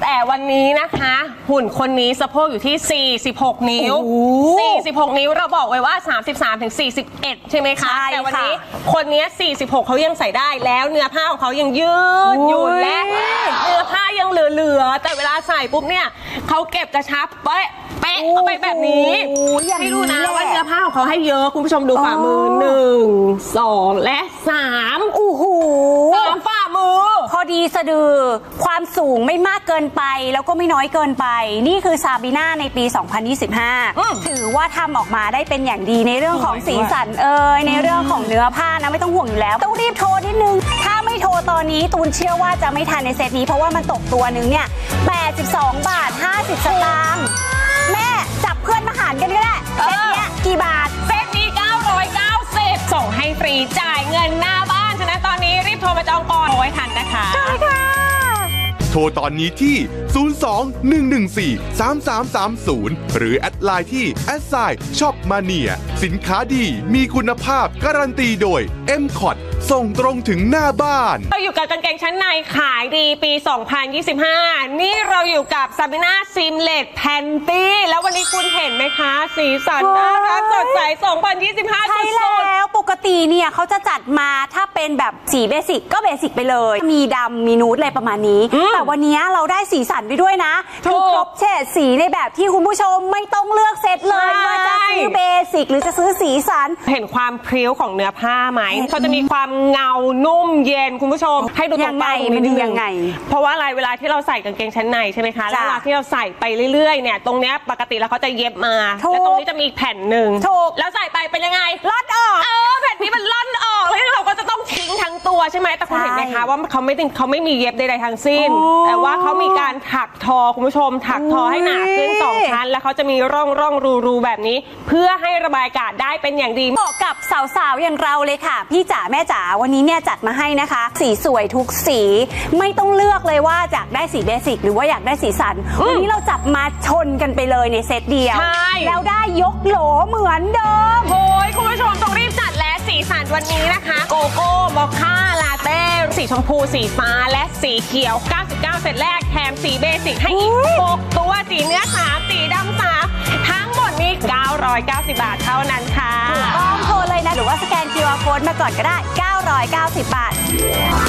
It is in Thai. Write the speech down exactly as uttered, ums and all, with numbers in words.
แต่วันนี้นะคะหุ่นคนนี้สะโพกอยู่ที่สี่สิบหกนิ้วสี่สิบหกนิ้วเราบอกไว้ว่าสามสิบสามถึงสี่สิบเอ็ดใช่ไหมคะแต่วันนี้คนนี้สี่สิบหกเขายังใส่ได้แล้วเนื้อผ้าของเขายังยืดหยุ่นและเนื้อผ้ายังเหลือๆแต่เวลาใส่ปุ๊บเนี่ยเขาเก็บกระชับเป๊ะเป๊ะเอาไปแบบนี้ให้ดูนะว่าเนื้อผ้าของเขาให้เยอะคุณผู้ชมดูฝ่ามือหนึ่งสองและสามโอ้โหสามฝ่ามือพอดีสะดือความสูงไม่มากเกินไปแล้วก็ไม่น้อยเกินไปนี่คือซาบีน่าในปี สองพันยี่สิบห้า ถือว่าทำออกมาได้เป็นอย่างดีในเรื่องของสีสันเอ่ยในเรื่องของเนื้อผ้านะไม่ต้องห่วงอยู่แล้วต้องรีบโทรนิดนึงถ้าไม่โทรตอนนี้ตูนเชื่อว่าจะไม่ทันในเซตนี้เพราะว่ามันตกตัวนึงเนี่ยแปดสิบสองบาทห้าสิบสตางค์แม่จับเพื่อนมาหารกันก็ได้เซตเนี้ยกี่บาทเซตนี้เก้าร้อยเก้าสิบส่งให้ฟรีจ่ายเงินหน้าบ้านฉะนั้นตอนนี้รีบโทรมาจองก่อนโอ้ยทันนะคะใช่ค่ะโทรตอนนี้ที่ ศูนย์ สอง หนึ่ง หนึ่ง สี่ สาม สาม สาม ศูนย์ หรือแอดไลน์ที่ แอท ไซน์ ช็อปมาเนีย สินค้าดีมีคุณภาพการันตีโดย เอ็ม คอท ส่งตรงถึงหน้าบ้านเราอยู่กับกางเกงชั้นในขายดีปี สองพันยี่สิบห้า นี่เราอยู่กับซาบีน่าซิมเลตแพนตี้แล้ววันนี้คุณเห็นไหมคะสีสันน่ารักสดใส สองพันยี่สิบห้าใช่แล้วปกติเนี่ยเขาจะจัดมาถ้าเป็นแบบสีเบสิกก็เบสิกไปเลยมีดำมีนูดอะไรประมาณนี้แต่วันนี้เราได้สีสันไปด้วยนะคือครบเฉดสีในแบบที่คุณผู้ชมไม่ต้องเลือกเซตเลยว่าจะซื้อเบสิกหรือจะซื้อสีสันเห็นความพริ้วของเนื้อผ้าไหมเขาจะมีความเงานุ่มเย็นคุณผู้ชมให้ดูตรงไปมันดียังไงเพราะว่าอะไรเวลาที่เราใส่กางเกงชั้นในใช่ไหมคะแล้วเวลาที่เราใส่ไปเรื่อยๆเนี่ยตรงเนี้ยปกติแล้วเขาจะเย็บมาแล้วตรงนี้จะมีแผ่นหนึ่งแล้วใส่ไปเป็นยังไงล่อนออกเออแผ่นนี้มันล่อนออกแล้วเราก็จะต้องทิ้งทั้งตัวใช่ไหมแต่คุณเห็นไหมคะว่าเขาไม่เขาไม่มีเย็บใดๆทั้งสิ้นแต่ว่าเขามีการถักทอคุณผู้ชมถักทอให้หนาขึ้นสองชั้นแล้วเขาจะมีร่องร่องรูรูแบบนี้เพื่อให้ระบายอากาศได้เป็นอย่างดีเหมาะกับสาวๆอย่างเราเลยค่ะพี่จ๋าแม่จ๋าวันนี้เนี่ยจัดมาให้นะคะสีสวยทุกสีไม่ต้องเลือกเลยว่าอยากได้สีเบสิกหรือว่าอยากได้สีสันวันนี้เราจับมาชนกันไปเลยในเซตเดียวแล้วได้ยกโหลเหมือนเดิมโอ้ยคุณผู้ชมต้องรีบจัดและสีสันวันนี้นะคะโกโก้มอคค่าลาเต้สีชมพูสีฟ้าและสีเขียวเก้าสิบเก้าเซตแรกแถมสีเบสิกให้อีกหกตัวสีเนื้อสามสีดำสามทั้งหมดนี้เก้าร้อยเก้าสิบบาทเท่านั้นค่ะถูกต้องโทรเลยนะหรือว่าสแกน คิว อาร์ Code มาก่อนก็ได้เก้าร้อยเก้าสิบบาท